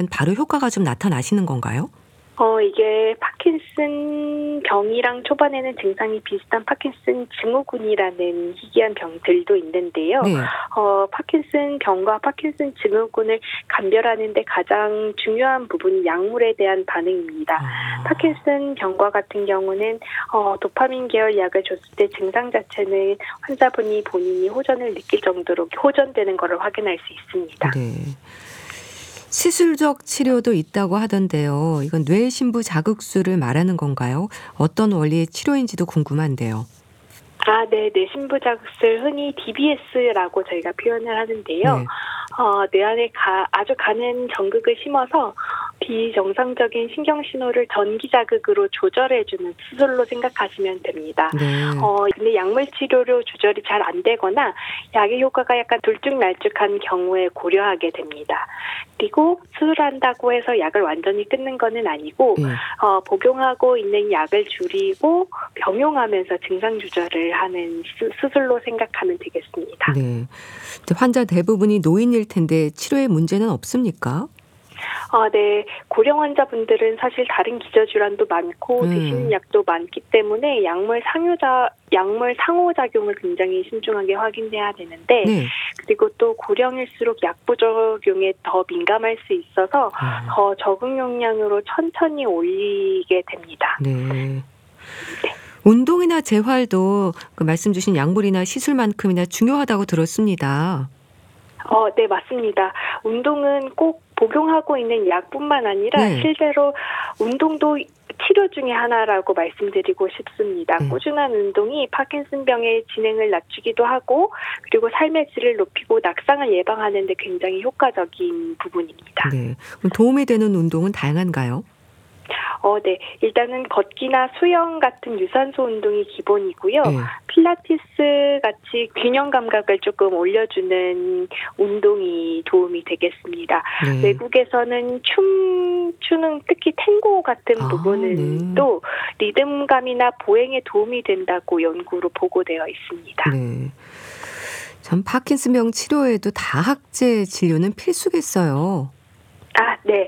바로 효과가 좀 나타나시는 건가요? 이게 파킨슨 병이랑 초반에는 증상이 비슷한 파킨슨 증후군이라는 희귀한 병들도 있는데요. 네. 파킨슨 병과 파킨슨 증후군을 감별하는 데 가장 중요한 부분이 약물에 대한 반응입니다. 파킨슨 병과 같은 경우는 도파민 계열 약을 줬을 때 증상 자체는 환자분이 본인이 호전을 느낄 정도로 호전되는 것을 확인할 수 있습니다. 네. 시술적 치료도 있다고 하던데요. 이건 뇌신부 자극술을 말하는 건가요? 어떤 원리의 치료인지도 궁금한데요. 네, 뇌신부 자극술 흔히 DBS라고 저희가 표현을 하는데요. 네. 뇌 안에 아주 가는 전극을 심어서 비정상적인 신경 신호를 전기 자극으로 조절해주는 수술로 생각하시면 됩니다. 네. 근데 약물 치료로 조절이 잘 안 되거나 약의 효과가 약간 들쭉날쭉한 경우에 고려하게 됩니다. 그리고 수술한다고 해서 약을 완전히 끊는 것은 아니고 네. 복용하고 있는 약을 줄이고 병용하면서 증상 조절을 하는 수술로 생각하면 되겠습니다. 네. 근데 환자 대부분이 노인일 텐데 치료에 문제는 없습니까? 네. 고령 환자분들은 사실 다른 기저질환도 많고 드시는 약도 많기 때문에 약물 상호작용을 굉장히 신중하게 확인해야 되는데 네. 그리고 또 고령일수록 약 부작용에 더 민감할 수 있어서 더 적응 용량으로 천천히 올리게 됩니다. 네. 운동이나 재활도 그 말씀 주신 약물이나 시술만큼이나 중요하다고 들었습니다. 네, 맞습니다. 운동은 꼭 복용하고 있는 약뿐만 아니라 네. 실제로 운동도 치료 중에 하나라고 말씀드리고 싶습니다. 네. 꾸준한 운동이 파킨슨병의 진행을 낮추기도 하고 그리고 삶의 질을 높이고 낙상을 예방하는 데 굉장히 효과적인 부분입니다. 네. 그럼 도움이 되는 운동은 다양한가요? 네. 일단은 걷기나 수영 같은 유산소 운동이 기본이고요. 네. 필라테스 같이 균형 감각을 조금 올려주는 운동이 도움이 되겠습니다. 네. 외국에서는 추는 특히 탱고 같은 부분은 네. 또 리듬감이나 보행에 도움이 된다고 연구로 보고되어 있습니다. 네. 전 파킨슨병 치료에도 다학제 진료는 필수겠어요. 네.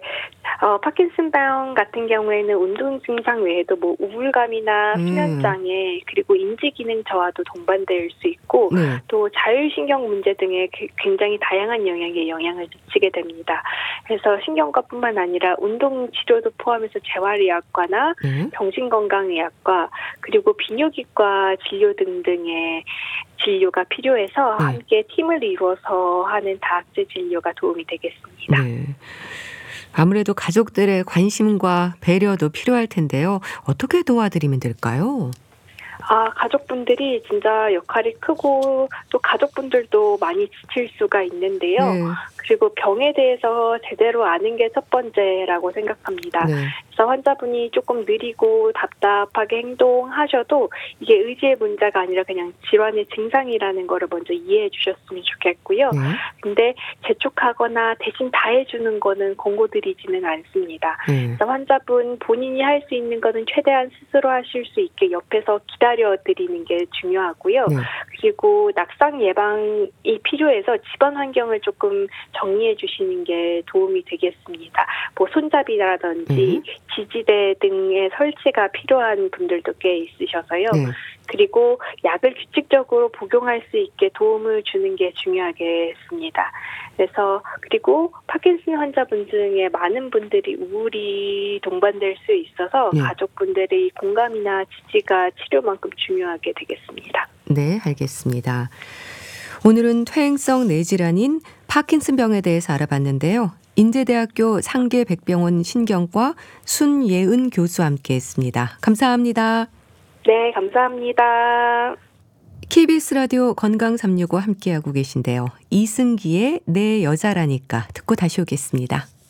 파킨슨병 같은 경우에는 운동 증상 외에도 우울감이나 수면장애 그리고 인지기능 저하도 동반될 수 있고 네. 또 자율신경 문제 등에 굉장히 다양한 영역에 영향을 미치게 됩니다. 그래서 신경과뿐만 아니라 운동치료도 포함해서 재활의학과나 네. 정신건강의학과 그리고 비뇨기과 진료 등등의 진료가 필요해서 네. 함께 팀을 이루어서 하는 다학제 진료가 도움이 되겠습니다. 네. 아무래도 가족들의 관심과 배려도 필요할 텐데요. 어떻게 도와드리면 될까요? 가족분들이 진짜 역할이 크고 또 가족분들도 많이 지칠 수가 있는데요. 네. 그리고 병에 대해서 제대로 아는 게 첫 번째라고 생각합니다. 네. 그래서 환자분이 조금 느리고 답답하게 행동하셔도 이게 의지의 문제가 아니라 그냥 질환의 증상이라는 거를 먼저 이해해 주셨으면 좋겠고요. 네. 근데 재촉하거나 대신 다 해주는 거는 권고드리지는 않습니다. 네. 그래서 환자분 본인이 할 수 있는 거는 최대한 스스로 하실 수 있게 옆에서 기다려드리는 게 중요하고요. 네. 그리고 낙상 예방이 필요해서 집안 환경을 조금 정리해 주시는 게 도움이 되겠습니다. 손잡이라든지 지지대 등의 설치가 필요한 분들도 꽤 있으셔서요. 네. 그리고 약을 규칙적으로 복용할 수 있게 도움을 주는 게 중요하겠습니다. 그래서 그리고 파킨슨 환자분 중에 많은 분들이 우울이 동반될 수 있어서 가족분들의 공감이나 지지가 치료만큼 중요하게 되겠습니다. 네, 알겠습니다. 오늘은 퇴행성 뇌질환인 파킨슨병에 대해서 알아봤는데요. 인제대학교 상계백병원 신경과 순예은 교수와 함께했습니다. 감사합니다. 네, 감사합니다. KBS 라디오 건강365 함께하고 계신데요. 이승기의 내 여자라니까 듣고 다시 오겠습니다.